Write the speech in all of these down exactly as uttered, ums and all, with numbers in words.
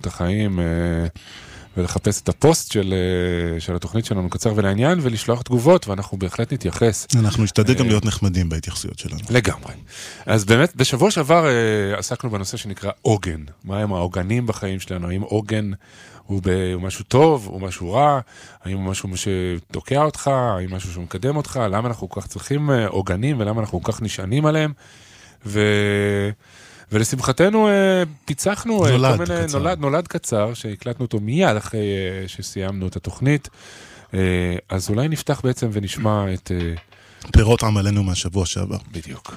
את החיים, ולחפש את הפוסט של, של התוכנית שלנו קצר ולעניין, ולשלוח תגובות, ואנחנו בהחלט נתייחס. אנחנו נשתדל גם להיות נחמדים בהתייחסות שלנו. לגמרי. אז באמת, בשבוע שעבר עסקנו בנושא שנקרא עוגן. מה הם העוגנים בחיים שלנו? האם עוגן הוא משהו טוב, הוא משהו רע? האם הוא משהו שתוקע אותך? האם משהו שמקדם אותך? למה אנחנו כל כך צריכים עוגנים, ולמה אנחנו כל כך נשענים עליהם? ו... ולשמחתנו פיצחנו נולד, מיני, קצר. נולד, נולד קצר, שהקלטנו אותו מיד אחרי שסיימנו את התוכנית. אז אולי נפתח בעצם ונשמע את... פירות עמלנו מהשבוע שעבר. בדיוק.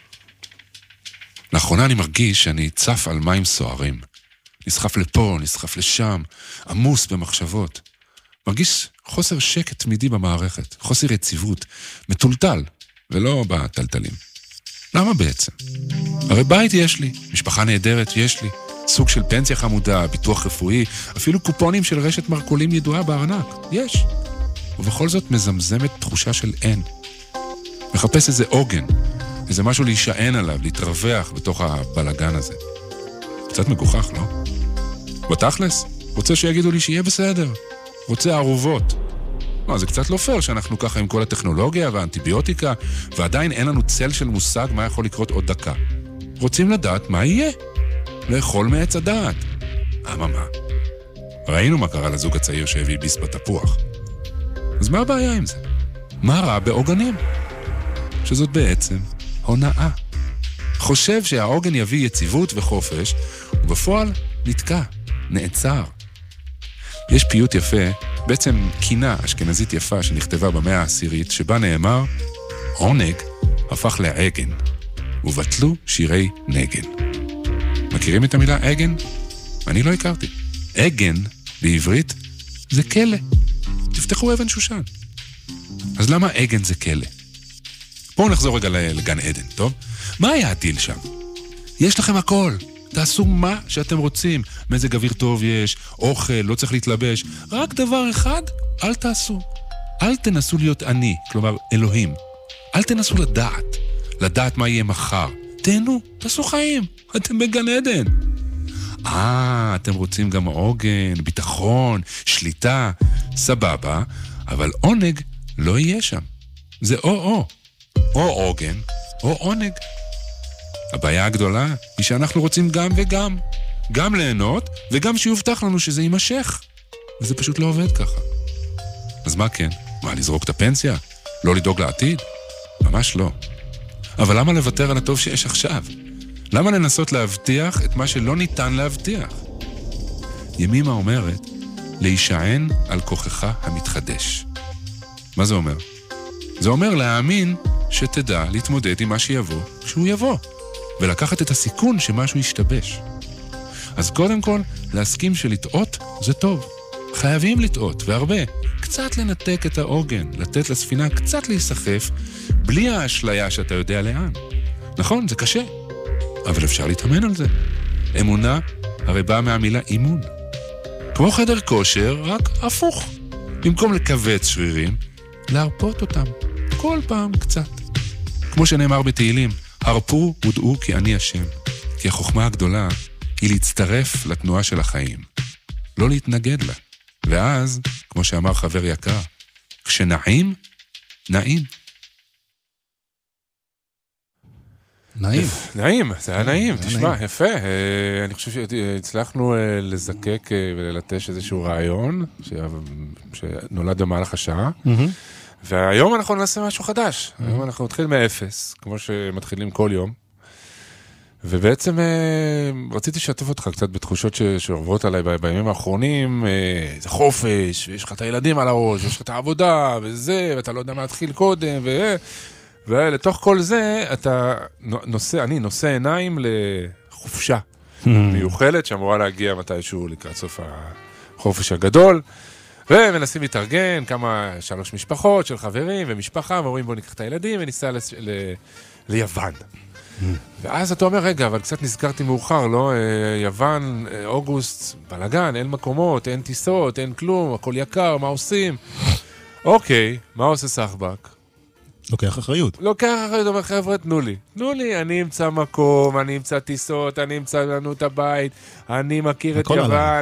לאחרונה אני מרגיש שאני צף על מים סוערים. נסחף לפה, נסחף לשם, עמוס במחשבות. מרגיש חוסר שקט תמידי במערכת, חוסר יציבות, מטולטל, ולא בטלטלים. למה בעצם? הרי בית יש לי, משפחה נהדרת יש לי, סוג של פנסיה חמודה, ביטוח רפואי, אפילו קופונים של רשת מרקולים ידועה בארנק, יש. ובכל זאת מזמזמת תחושה של אין. מחפש איזה עוגן, איזה משהו להישען עליו, להתרווח בתוך הבלגן הזה. קצת מגוחך, לא? בתכלס, רוצה שיגידו לי שיהיה בסדר. רוצה ערובות. לא, זה קצת לא פייר שאנחנו ככה עם כל הטכנולוגיה והאנטיביוטיקה, ועדיין אין לנו צל של מושג מה יכול לקרות עוד דקה. רוצים לדעת מה יהיה. לאכול מעץ הדעת. אממה. ראינו מה קרה לזוג הצעיר שהביא ביס בתפוח. אז מה הבעיה עם זה? מה רע בעוגנים? שזאת בעצם הונאה. חושב שהעוגן יביא יציבות וחופש, ובפועל נתקע, נעצר. יש פיוט יפה, בעצם קינה אשכנזית יפה שנכתבה במאה העשירית, שבה נאמר, עונג הפך לעגן, ובטלו שירי נגן. מכירים את המילה עגן? אני לא הכרתי. עגן, בעברית, זה כלא. תפתחו אבן שושן. אז למה עגן זה כלא? בואו נחזור רגע לגן עדן, טוב? מה היה הדיל שם? יש לכם הכל. תעשו מה שאתם רוצים. מזג אוויר טוב יש, אוכל, לא צריך להתלבש. רק דבר אחד, אל תעשו. אל תנסו להיות אני, כלומר אלוהים. אל תנסו לדעת. לדעת מה יהיה מחר. תהנו, תעשו חיים. אתם בגן עדן. אה, אתם רוצים גם עוגן, ביטחון, שליטה. סבבה, אבל עונג לא יהיה שם. זה או-או. או עוגן, או עונג. הבעיה הגדולה היא שאנחנו רוצים גם וגם. גם ליהנות, וגם שיובטח לנו שזה יימשך. וזה פשוט לא עובד ככה. אז מה כן? מה, לזרוק את הפנסיה? לא לדאוג לעתיד? ממש לא. אבל למה לוותר על הטוב שיש עכשיו? למה לנסות להבטיח את מה שלא ניתן להבטיח? ימימה אומרת, להישען על כוחך המתחדש. מה זה אומר? זה אומר להאמין שתדע להתמודד עם מה שיבוא כשהוא יבוא, ולקחת את הסיכון שמשהו ישתבש. אז קודם כל, להסכים שלטעות זה טוב. חייבים לטעות, והרבה. קצת לנתק את העוגן, לתת לספינה קצת להיסחף, בלי האשליה שאתה יודע לאן. נכון, זה קשה, אבל אפשר להתאמן על זה. אמונה הרי באה מהמילה אימון. כמו חדר כושר, רק הפוך. במקום לקבץ שרירים, להרפות אותם. כל פעם קצת. כמו שנאמר בתהילים, הרפו ודעו כי אני השם. כי החוכמה הגדולה היא להצטרף לתנועה של החיים. לא להתנגד לה. ואז, כמו שאמר חבר יקר, כשנעים, נעים. נעים. נעים, זה היה נעים, תשמע, יפה. אני חושב שהצלחנו לזקק וללטש איזשהו רעיון, שנולד במהלך השעה. והיום אנחנו נעשה משהו חדש. היום אנחנו נתחיל מאפס, כמו שמתחילים כל יום. ובעצם רציתי לשתף אותך קצת בתחושות שעוברות עליי בימים האחרונים. זה חופש, ויש לך את הילדים על הראש, ויש לך את העבודה, וזה, ואתה לא יודע מה להתחיל קודם, ו... ולתוך כל זה, אתה נושא, אני נושא עיניים לחופשה מיוחדת, שאמורה להגיע מתישהו לקראת סוף החופש הגדול, ומנסים להתארגן כמה, שלוש משפחות של חברים ומשפחה, ואומרים בוא ניקח את הילדים וניסע ל... ל... ליוון. ואז אתה אומר, רגע, אבל קצת נזכרתי מאוחר, לא? יוון, אוגוסט, בלגן, אין מקומות, אין טיסות, אין כלום, הכל יקר, מה עושים? אוקיי, מה עושה סחבק? לוקח אחריות. לוקח אחריות, אומר, חבר'ה, תנו לי. תנו לי, אני אמצא מקום, אני אמצא טיסות, אני אמצא לנו את הבית, אני מכיר את יוון,